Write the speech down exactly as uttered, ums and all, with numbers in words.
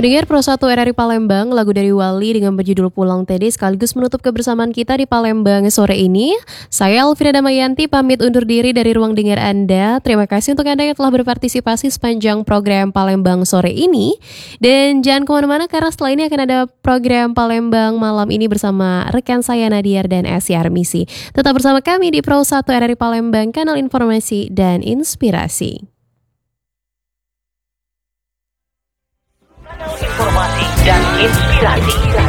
Pendengar Pro satu R R I Palembang, lagu dari Wali dengan berjudul Pulang Tadi sekaligus menutup kebersamaan kita di Palembang sore ini. Saya Alvira Damayanti pamit undur diri dari ruang dengar Anda. Terima kasih untuk Anda yang telah berpartisipasi sepanjang program Palembang sore ini. Dan jangan kemana-mana karena setelah ini akan ada program Palembang malam ini bersama rekan saya Nadiar dan Esi Armisi. Tetap bersama kami di Pro satu R R I Palembang, kanal informasi dan inspirasi. Informasi dan inspirasi.